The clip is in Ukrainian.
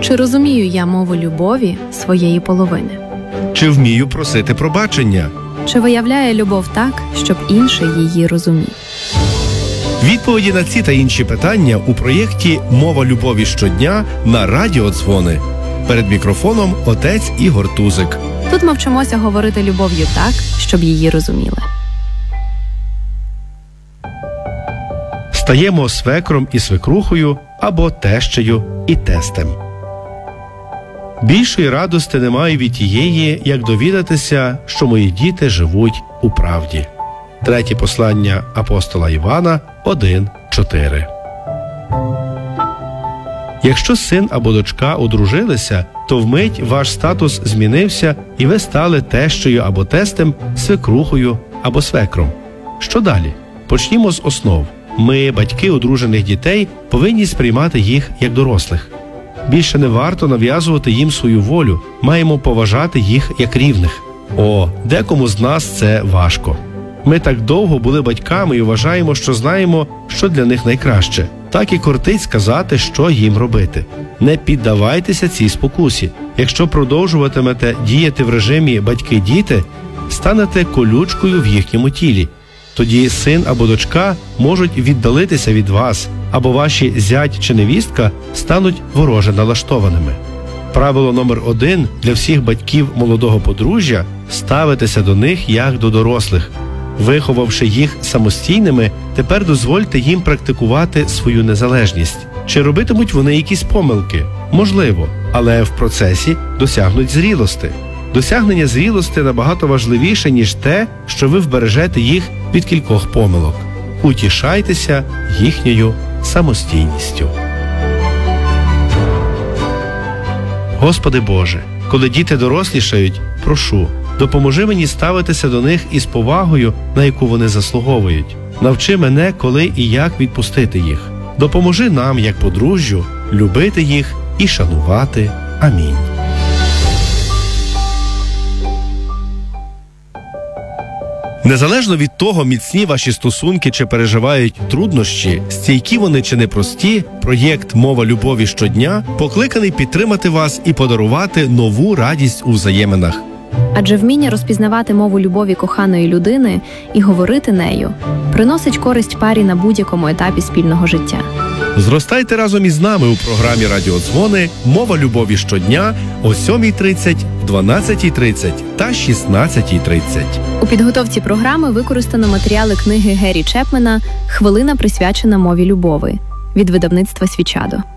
Чи розумію я мову любові своєї половини? Чи вмію просити пробачення? Чи виявляє любов так, щоб інший її розумів? Відповіді на ці та інші питання у проєкті «Мова любові щодня» на Радіо Дзвони. Перед мікрофоном отець Ігор Тузик. Тут ми вчимося говорити любов'ю так, щоб її розуміли. Стаємо свекром і свекрухою або тещею і тестем. Більшої радости немає від тієї, як довідатися, що мої діти живуть у правді. Третє послання апостола Івана 1:4. Якщо син або дочка одружилися, то вмить ваш статус змінився і ви стали тещею або тестем, свекрухою або свекром. Що далі? Почнімо з основ. Ми, батьки одружених дітей, повинні сприймати їх як дорослих. Більше не варто нав'язувати їм свою волю, маємо поважати їх як рівних. Декому з нас це важко. Ми так довго були батьками і вважаємо, що знаємо, що для них найкраще. Так і кортить сказати, що їм робити. Не піддавайтеся цій спокусі. Якщо продовжуватимете діяти в режимі батьки-діти, станете колючкою в їхньому тілі. Тоді син або дочка можуть віддалитися від вас, або ваші зять чи невістка стануть вороже налаштованими. Правило номер 1 для всіх батьків молодого подружжя – ставитися до них як до дорослих. Виховавши їх самостійними, тепер дозвольте їм практикувати свою незалежність. Чи робитимуть вони якісь помилки? Можливо, але в процесі досягнуть зрілости. Досягнення зрілости набагато важливіше, ніж те, що ви вбережете їх від кількох помилок. Утішайтеся їхньою самостійністю. Господи Боже, коли діти дорослішають, прошу, допоможи мені ставитися до них із повагою, на яку вони заслуговують. Навчи мене, коли і як відпустити їх. Допоможи нам, як подружжю, любити їх і шанувати. Амінь. Незалежно від того, міцні ваші стосунки чи переживають труднощі, стійкі вони чи непрості, проєкт «Мова любові щодня» покликаний підтримати вас і подарувати нову радість у взаєминах. Адже вміння розпізнавати мову любові коханої людини і говорити нею приносить користь парі на будь-якому етапі спільного життя. Зростайте разом із нами у програмі «Радіо Дзвони» «Мова любові щодня» о 7:30, 12:30 та 16:30. У підготовці програми використано матеріали книги Гері Чепмена «Хвилина, присвячена мові любові» від видавництва «Свічадо».